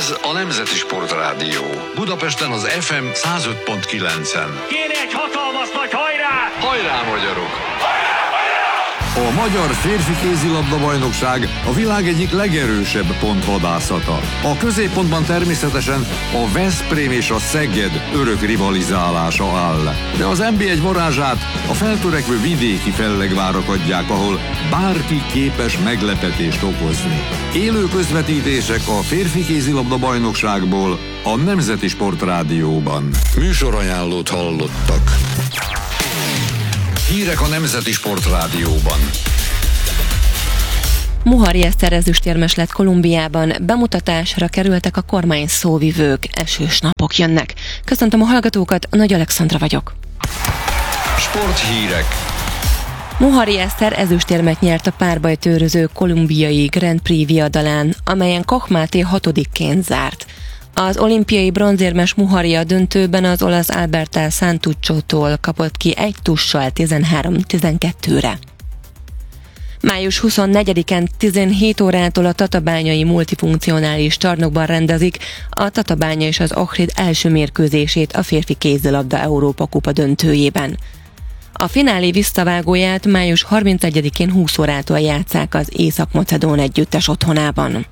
Ez a Nemzeti Sportrádió. Budapesten az FM 105.9-en. Kéne egy hatalmas nagy hajrá! Hajrá, magyarok! A magyar férfi kézilabda-bajnokság a világ egyik legerősebb pontvadászata. A középpontban természetesen a Veszprém és a Szeged örök rivalizálása áll. De az NB1 varázsát a feltörekvő vidéki fellegvárak adják, ahol bárki képes meglepetést okozni. Élő közvetítések a férfi kézilabda-bajnokságból a Nemzeti Sportrádióban. Műsorajánlót hallottak. Hírek a Nemzeti Sportrádióban. Muhari Eszter ezüstérmes lett Kolumbiában, bemutatásra kerültek a kormány szóvivők, esős napok jönnek. Köszöntöm a hallgatókat, Nagy Alexandra vagyok. Sporthírek. Muhari Eszter ezüstérmet nyert a párbajtőröző kolumbiai Grand Prix viadalán, amelyen Koch Máté 6-ként zárt. Az olimpiai bronzérmes Muhari a döntőben az olasz Alberto Santuccio-tól kapott ki egy tussal 13-12-re. Május 24-en 17 órától a tatabányai multifunkcionális csarnokban rendezik a Tatabánya és az Ohrid első mérkőzését a férfi kézilabda Európa kupa döntőjében. A finálé visszavágóját május 31-én 20 órától játsszák az Észak-Macedón együttes otthonában.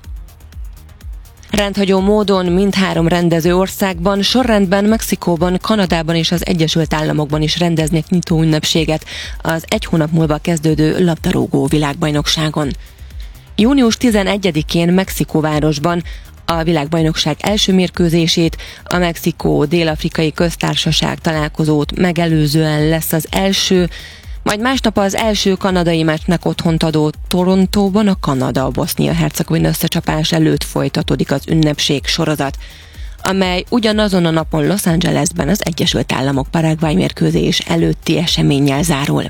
Rendhagyó módon mindhárom rendező országban, sorrendben Mexikóban, Kanadában és az Egyesült Államokban is rendeznek nyitó ünnepséget az egy hónap múlva kezdődő labdarúgó világbajnokságon. Június 11-én Mexikóvárosban a világbajnokság első mérkőzését, a Mexikó-Dél-Afrikai Köztársaság találkozót megelőzően lesz az első, majd másnap az első kanadai meccsnek otthont adó Torontóban a Kanada-Bosznia-Hercegovina összecsapás előtt folytatódik az ünnepség sorozat, amely ugyanazon a napon Los Angelesben az Egyesült Államok Paraguay mérkőzés előtti eseménnyel zárul.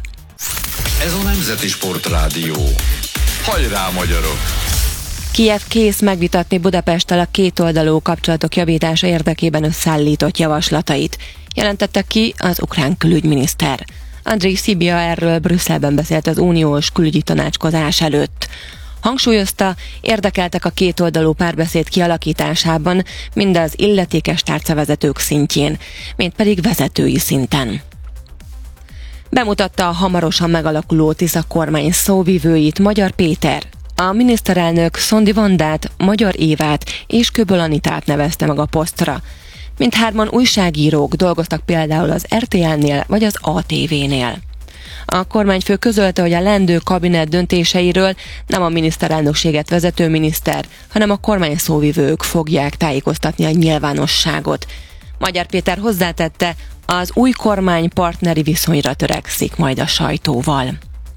Ez a Nemzeti Sportrádió. Hajrá, magyarok! Kijev kész megvitatni Budapesttel a kétoldalú kapcsolatok javítása érdekében összeállított javaslatait, jelentette ki az ukrán külügyminiszter. Andrej Szibia erről Brüsszelben beszélt az uniós külügyi tanácskozás előtt. Hangsúlyozta, érdekeltek a kétoldalú párbeszéd kialakításában, mind az illetékes tárcavezetők szintjén, mind pedig vezetői szinten. Bemutatta a hamarosan megalakuló Tisza kormány szóvivőit Magyar Péter. A miniszterelnök Szondi Vandát, Magyar Évát és Köböl Anitát nevezte meg a posztra. Mindhárman újságírók, dolgoztak például az RTL-nél vagy az ATV-nél. A kormányfő közölte, hogy a leendő kabinet döntéseiről nem a miniszterelnökséget vezető miniszter, hanem a kormány szóvivők fogják tájékoztatni a nyilvánosságot. Magyar Péter hozzátette, az új kormány partneri viszonyra törekszik majd a sajtóval.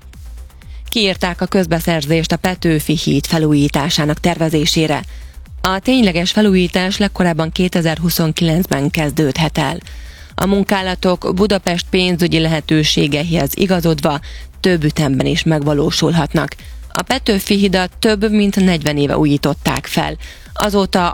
Kiírták a közbeszerzést a Petőfi híd felújításának tervezésére. A tényleges felújítás legkorábban 2029-ben kezdődhet el. A munkálatok Budapest pénzügyi lehetőségeihez igazodva több ütemben is megvalósulhatnak. A Petőfi hidat több mint 40 éve újították fel. Azóta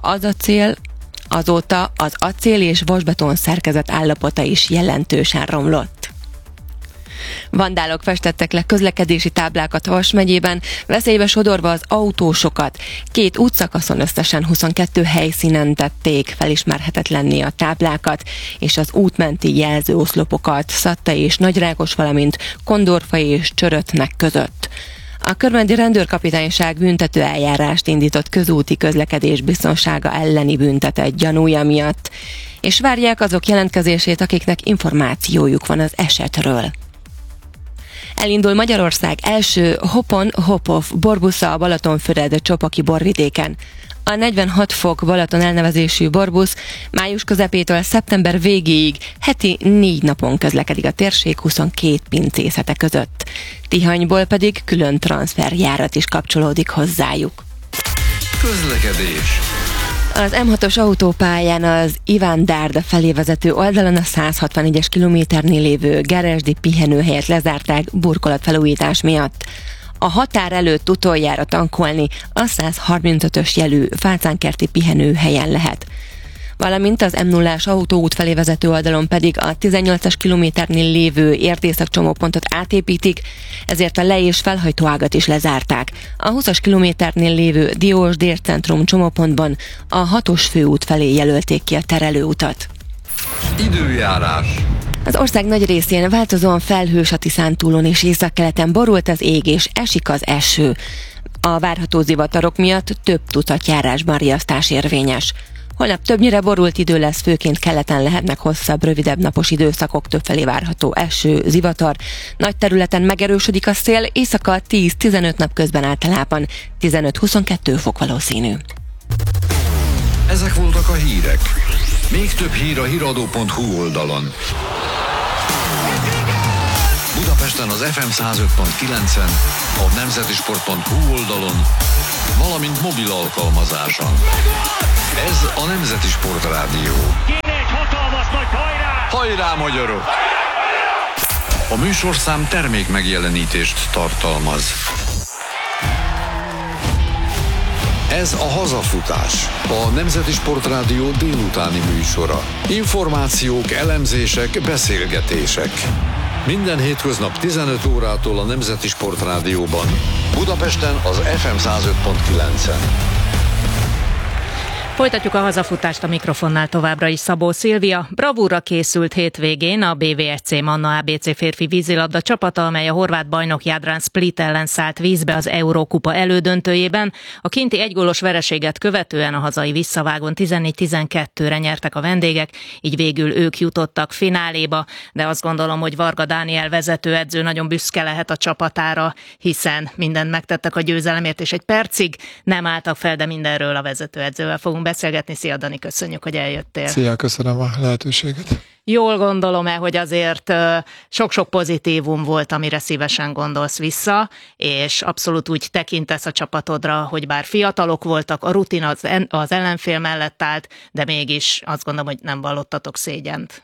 az acél és vasbeton szerkezet állapota is jelentősen romlott. Vandálok festettek le közlekedési táblákat Vas megyében, veszélybe sodorva az autósokat. 2 útszakaszon összesen 22 helyszínen tették felismerhetetlenné a táblákat, és az útmenti jelzőoszlopokat Szatta és Nagyrákos, valamint Kondorfai és Csörötnek között. A körmendi rendőrkapitányság büntető eljárást indított közúti közlekedés biztonsága elleni büntetett gyanúja miatt, és várják azok jelentkezését, akiknek információjuk van az esetről. Elindul Magyarország első Hopon-Hopov borbusza a Balatonfüred Csopaki borvidéken. A 46 fok Balaton elnevezésű borbusz május közepétől szeptember végéig heti 4 napon közlekedik a térség 22 pincészete között. Tihanyból pedig külön transferjárat is kapcsolódik hozzájuk. Közlekedés. Az M6-os autópályán az Iván Dárda felé vezető oldalon a 164-es kilométernél lévő Geresdi pihenőhelyet lezárták burkolatfelújítás miatt. A határ előtt utoljára tankolni a 135-ös jelű Fácánkerti pihenőhelyen lehet. valamint az M0-ás autóút felé vezető oldalon pedig a 18-as kilométernél lévő Érd-Észak csomópontot átépítik, ezért a le- és felhajtóágat is lezárták. A 20-as kilométernél lévő Diósdér centrum csomópontban a 6-os főút felé jelölték ki a terelőutat. Időjárás. Az ország nagy részén változóan felhős, a Tiszántúlon és északkeleten borult az ég és esik az eső. A várható zivatarok miatt több tucat járásban riasztás érvényes. Holnap többnyire borult idő lesz, főként keleten lehetnek hosszabb, rövidebb napos időszakok, többfelé várható eső, zivatar. Nagy területen megerősödik a szél, éjszaka 10-15, napközben általában 15-22 fok valószínű. Ezek voltak a hírek. Még több hír a hiradó.hu oldalon. Budapesten az FM 105.9-en, a nemzetisport.hu oldalon, valamint mobil alkalmazáson. Ez a Nemzeti Sport Rádió. Kéne egy hatalmas nagy hajrá! Hajrá, magyarok! A műsorszám termék megjelenítést tartalmaz. Ez a Hazafutás, a Nemzeti Sport Rádió délutáni műsora. Információk, elemzések, beszélgetések. Minden hétköznap 15 órától a Nemzeti Sport Rádióban. Budapesten az FM 105.9-en. Folytatjuk a hazafutást, a mikrofonnál továbbra is Szabó Szilvia. Bravúra készült hétvégén a BVSC Manna ABC férfi vízilabda csapata, amely a horvát bajnok Jadran Split ellen szállt vízbe az Eurókupa elődöntőjében. A kinti egygólos vereséget követően a hazai visszavágón 14-12-re nyertek a vendégek, így végül ők jutottak fináléba, de azt gondolom, hogy Varga Dániel vezetőedző nagyon büszke lehet a csapatára, hiszen mindent megtettek a győzelemért, és egy percig nem álltak fel, de mindenről a vezetőedzővel fogunk beszélgetni. Szia Dani, köszönjük, hogy eljöttél. Szia, köszönöm a lehetőséget. Jól gondolom-e, hogy azért sok-sok pozitívum volt, amire szívesen gondolsz vissza, és abszolút úgy tekintesz a csapatodra, hogy bár fiatalok voltak, a rutin az ellenfél mellett állt, de mégis azt gondolom, hogy nem vallottatok szégyent.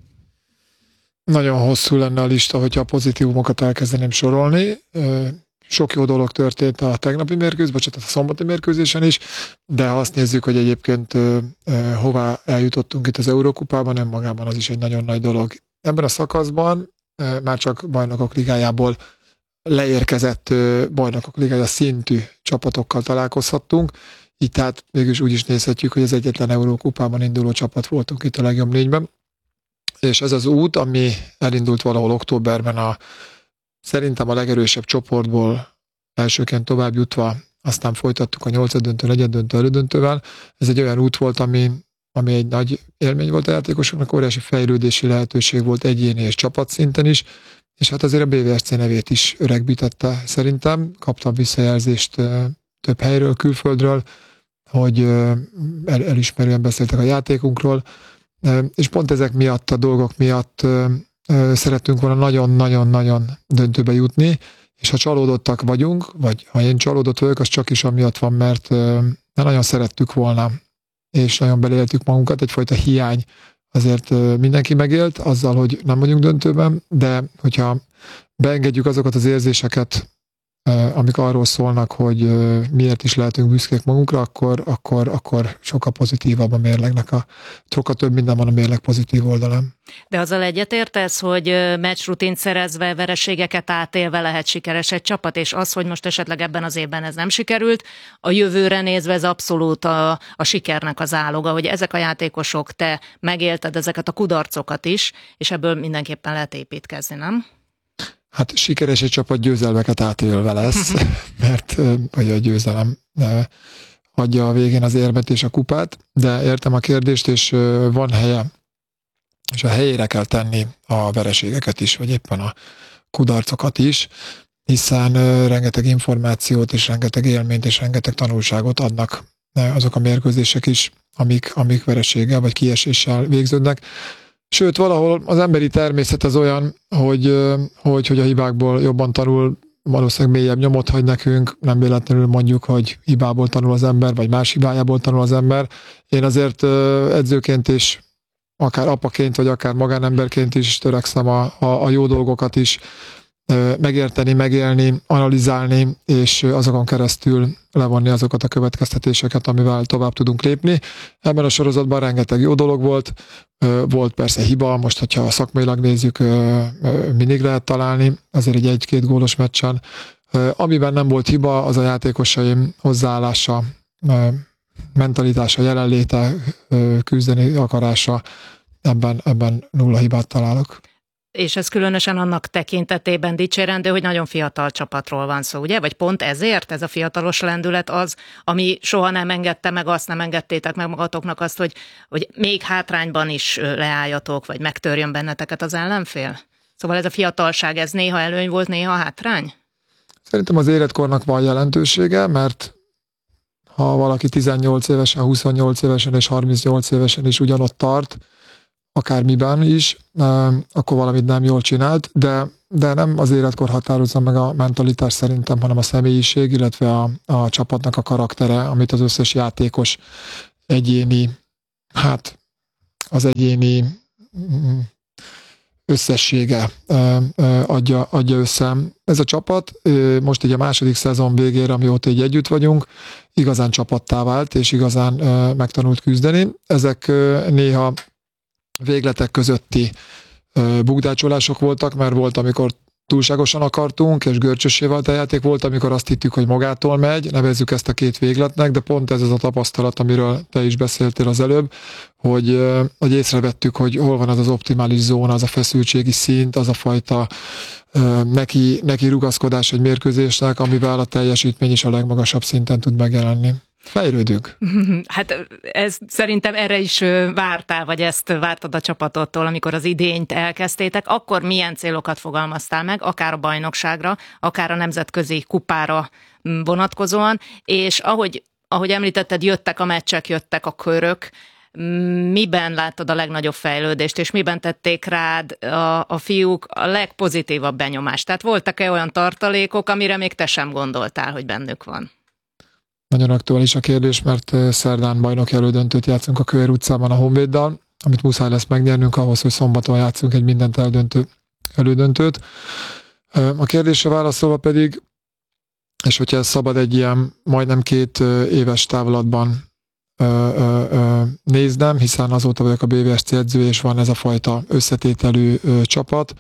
Nagyon hosszú lenne a lista, hogyha a pozitívumokat elkezdeném sorolni. Sok jó dolog történt a tegnapi mérkőzésen, a szombati mérkőzésen is, de ha azt nézzük, hogy egyébként hová eljutottunk itt az Eurókupában, önmagában az is egy nagyon nagy dolog. Ebben a szakaszban már csak bajnokok ligájából leérkezett bajnokok ligája szintű csapatokkal találkozhattunk, így tehát mégis úgy is nézhetjük, hogy az egyetlen Eurókupában induló csapat voltunk itt a legjobb négyben. És ez az út, ami elindult valahol októberben szerintem a legerősebb csoportból elsőként tovább jutva, aztán folytattuk a 8. döntő, 4. döntő, elődöntővel. Ez egy olyan út volt, ami egy nagy élmény volt a játékosoknak, óriási fejlődési lehetőség volt egyéni és csapatszinten is, és hát azért a BVSC nevét is öregbítette szerintem. Kaptam visszajelzést több helyről, külföldről, hogy elismerően beszéltek a játékunkról, és pont ezek miatt, a dolgok miatt szerettünk volna nagyon-nagyon-nagyon döntőbe jutni, és ha csalódottak vagyunk, vagy ha én csalódott vagyok, az csak is amiatt van, mert nagyon szerettük volna, és nagyon beleéltük magunkat, egyfajta hiány azért mindenki megélt azzal, hogy nem vagyunk döntőben, de hogyha beengedjük azokat az érzéseket, amik arról szólnak, hogy miért is lehetünk büszkék magunkra, akkor sokkal pozitívabb a mérlegnek, sokkal több minden van a mérleg pozitív oldalán. De azzal egyetértesz, hogy meccsrutint szerezve, vereségeket átélve lehet sikeres egy csapat, és az, hogy most esetleg ebben az évben ez nem sikerült, a jövőre nézve ez abszolút a sikernek az áloga, hogy ezek a játékosok, te megélted ezeket a kudarcokat is, és ebből mindenképpen lehet építkezni, nem? Hát sikeres egy csapat győzelmeket átélve lesz, mert vagy a győzelem adja a végén az érmet és a kupát, de értem a kérdést, és van helye, és a helyére kell tenni a vereségeket is, vagy éppen a kudarcokat is, hiszen rengeteg információt, és rengeteg élményt, és rengeteg tanulságot adnak azok a mérkőzések is, amik vereséggel vagy kieséssel végződnek. Sőt, valahol az emberi természet az olyan, hogy a hibákból jobban tanul, valószínűleg mélyebb nyomot hagy nekünk, nem véletlenül mondjuk, hogy hibából tanul az ember, vagy más hibájából tanul az ember. Én azért edzőként is, akár apaként, vagy akár magánemberként is törekszem a jó dolgokat is megérteni, megélni, analizálni, és azokon keresztül levonni azokat a következtetéseket, amivel tovább tudunk lépni. Ebben a sorozatban rengeteg jó dolog volt, volt persze hiba, most, hogyha szakmailag nézzük, mindig lehet találni, azért egy 1-2 gólos meccsen. Amiben nem volt hiba, az a játékosaim hozzáállása, mentalitása, jelenléte, küzdeni akarása, ebben nulla hibát találok. És ez különösen annak tekintetében dicsérendő, hogy nagyon fiatal csapatról van szó, ugye? Vagy pont ezért ez a fiatalos lendület az, ami soha nem engedte meg azt, nem engedtétek meg magatoknak azt, hogy még hátrányban is leálljatok, vagy megtörjön benneteket az ellenfél? Szóval ez a fiatalság, ez néha előny volt, néha hátrány? Szerintem az életkornak van jelentősége, mert ha valaki 18 évesen, 28 évesen és 38 évesen is ugyanott tart, akármiben is, akkor valamit nem jól csinált, de nem az életkor határozza meg a mentalitás szerintem, hanem a személyiség, illetve a csapatnak a karaktere, amit az összes játékos az egyéni összessége adja össze. Ez a csapat most így a második szezon végére, amióta így együtt vagyunk, igazán csapattá vált, és igazán megtanult küzdeni. Ezek néha végletek közötti bukdácsolások voltak, mert volt, amikor túlságosan akartunk, és görcsössé vált a játék, volt, amikor azt hittük, hogy magától megy, nevezzük ezt a 2 végletnek, de pont ez az a tapasztalat, amiről te is beszéltél az előbb, hogy észrevettük, hogy hol van az az optimális zóna, az a feszültségi szint, az a fajta neki rugaszkodás egy mérkőzésnek, amivel a teljesítmény is a legmagasabb szinten tud megjelenni. Fejlődünk. Hát ez szerintem erre is vártál, vagy ezt vártad a csapatottól, amikor az idényt elkezdtétek, akkor milyen célokat fogalmaztál meg, akár a bajnokságra, akár a nemzetközi kupára vonatkozóan, és ahogy említetted, jöttek a meccsek, jöttek a körök, miben láttad a legnagyobb fejlődést, és miben tették rád a fiúk a legpozitívabb benyomást? Tehát voltak-e olyan tartalékok, amire még te sem gondoltál, hogy bennük van? Nagyon aktuális a kérdés, mert szerdán bajnoki elődöntőt játszunk a Kövér utcában a Honvéddal, amit muszáj lesz megnyernünk ahhoz, hogy szombaton játszunk egy mindent eldöntő elődöntőt. A kérdésre válaszolva pedig, és hogyha ez szabad egy ilyen majdnem 2 éves távlatban néznem, hiszen azóta vagyok a BVSC edző, és van ez a fajta összetételű csapat.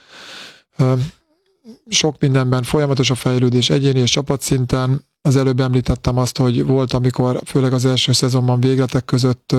Sok mindenben folyamatos a fejlődés egyéni és csapatszinten. Az előbb említettem azt, hogy volt, amikor főleg az első szezonban végletek között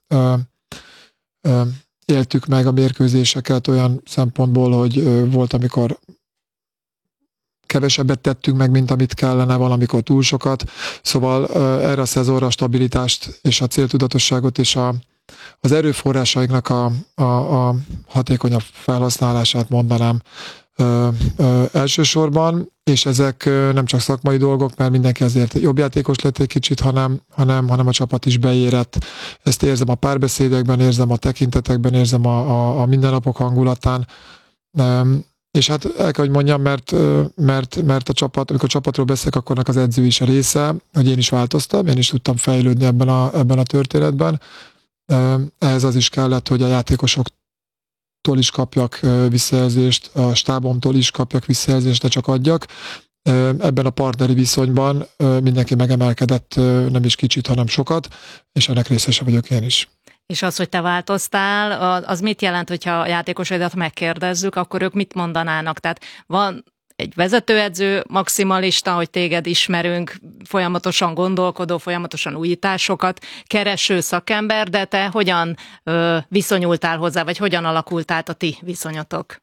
éltük meg a mérkőzéseket olyan szempontból, hogy volt, amikor kevesebbet tettünk meg, mint amit kellene, valamikor túl sokat. Szóval erre a szezonra a stabilitást és a céltudatosságot és az erőforrásainknak a hatékonyabb felhasználását mondanám elsősorban, és ezek nem csak szakmai dolgok, mert mindenki azért jobb játékos lett egy kicsit, hanem a csapat is beérett. Ezt érzem a párbeszédekben, érzem a tekintetekben, érzem a mindennapok hangulatán. És hát el kell, hogy mondjam, mert a csapat, amikor a csapatról beszélek, akkor az edző is a része, hogy én is változtam, én is tudtam fejlődni ebben a történetben. Ehhez az is kellett, hogy a játékosoktól is kapjak visszajelzést, a stábomtól is kapjak visszajelzést, de csak adjak. Ebben a partneri viszonyban mindenki megemelkedett, nem is kicsit, hanem sokat, és ennek részese vagyok én is. És az, hogy te változtál, az mit jelent, hogyha a játékosaidat megkérdezzük, akkor ők mit mondanának? Tehát van egy vezetőedző, maximalista, hogy téged ismerünk, folyamatosan gondolkodó, folyamatosan újításokat kereső szakember, de te hogyan viszonyultál hozzá, vagy hogyan alakult át a ti viszonyotok?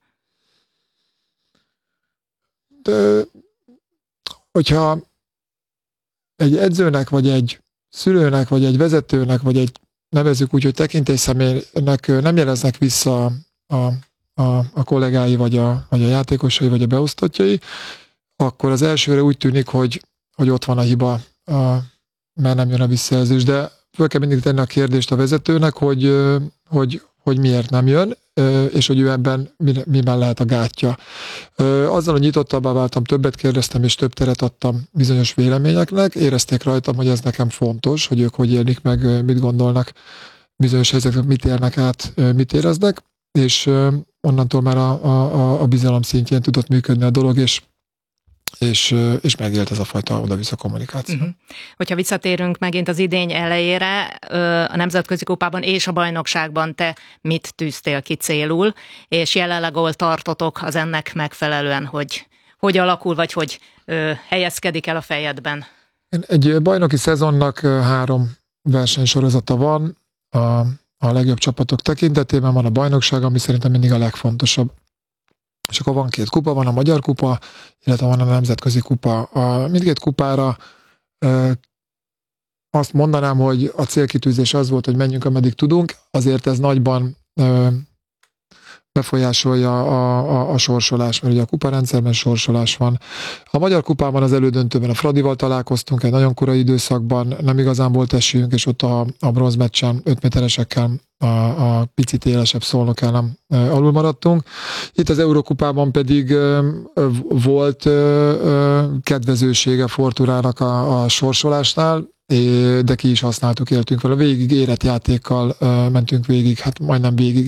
De, hogyha egy edzőnek, vagy egy szülőnek, vagy egy vezetőnek, vagy egy nevezzük úgy, hogy tekintélyszemélynek nem jeleznek vissza a kollégái, vagy a játékosai, vagy a beosztottjai, akkor az elsőre úgy tűnik, hogy ott van a hiba, mert nem jön a visszajelzés, de föl kell mindig tenni a kérdést a vezetőnek, hogy miért nem jön, és hogy ő ebben miben lehet a gátja. Azzal, hogy nyitottabbá váltam, többet kérdeztem, és több teret adtam bizonyos véleményeknek, érezték rajtam, hogy ez nekem fontos, hogy ők hogy élnik meg, mit gondolnak bizonyos helyzetek, mit érnek át, mit éreznek, és onnantól már a bizalom szintjén tudott működni a dolog, és megélt ez a fajta oda-vissza kommunikáció. Uh-huh. Hogyha visszatérünk megint az idény elejére, a Nemzetközi Kupában és a bajnokságban te mit tűztél ki célul, és jelenleg ahol tartotok, az ennek megfelelően, hogy alakul, vagy hogy helyezkedik el a fejedben? Egy bajnoki szezonnak 3 versenysorozata van, a legjobb csapatok tekintetében van a bajnokság, ami szerintem mindig a legfontosabb. És akkor van 2 kupa, van a Magyar Kupa, illetve van a Nemzetközi Kupa. Mindkét kupára azt mondanám, hogy a célkitűzés az volt, hogy menjünk, ameddig tudunk, azért ez nagyban befolyásolja a sorsolás, mert ugye a kuparendszerben sorsolás van. A Magyar Kupában az elődöntőben a Fradival találkoztunk egy nagyon korai időszakban, nem igazán volt esélyünk, és ott a bronzmeccsen 5 méteresekkel a picit élesebb Szolnok ellen alul maradtunk. Itt az Eurokupában pedig volt kedvezősége Fortunának a sorsolásnál, de ki is használtuk, éltünk vele. Végig érett játékkal mentünk végig, hát majdnem végig,